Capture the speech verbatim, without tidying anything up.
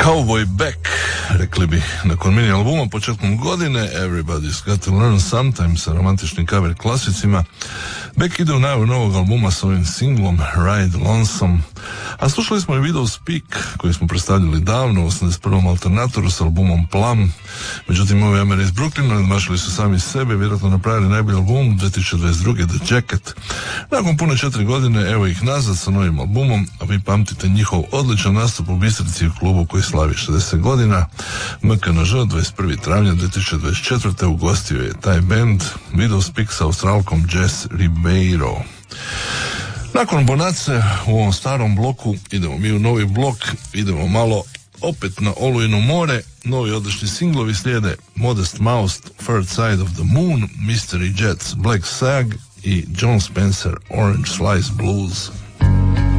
Cowboy Back, rekli bi, nakon mini albuma početkom godine Everybody's Got to Learn Sometime sa romantičnim cover klasicima. Beck ide u najavu novog albuma s ovim singlom Ride Lonesome, a slušali smo i video Speak koji smo predstavljali davno u osamdeset prvom Alternatoru s albumom Plum. Međutim, ove Amere iz Brooklyna nadmašili su sami sebe, vjerojatno napravili najbolji album dvije tisuće dvadeset druge. The Jacket. Nakon pune četiri godine evo ih nazad sa novim albumom, a vi pamtite njihov odličan nastup u Bistrici u klubu koji slavi šezdeset godina. M K N Ž dvadeset prvog travnja dvije tisuće dvadeset četvrte ugostio je taj band. Video Speak sa Australkom Jess Ribeiro. Nakon Bonace u ovom starom bloku idemo mi u novi blok, idemo malo opet na olujno more. Novi odlični singlovi slijede Modest Mouse, Third Side of the Moon, Mystery Jets, Black Sag i John Spencer, Orange Slice Blues.